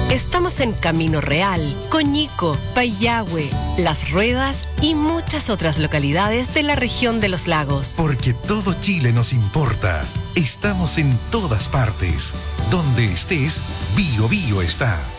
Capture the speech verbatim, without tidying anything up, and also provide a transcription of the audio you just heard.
Estamos en Camino Real, Coñico, Payahue, Las Ruedas y muchas otras localidades de la región de los lagos. Porque todo Chile nos importa. Estamos en todas partes. Donde estés, Bio Bio está.